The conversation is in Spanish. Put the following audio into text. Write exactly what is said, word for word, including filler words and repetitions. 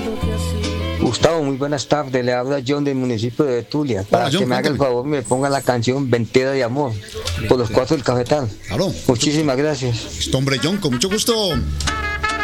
Gustavo, muy buenas tardes. Le habla John del municipio de Betulia. Para Hola, John, que me haga el cuéntame. favor, me ponga la canción Ventera de Amor por los Cuatro del Cafetal. Claro. Muchísimas gracias. Listo, hombre, John, con mucho gusto.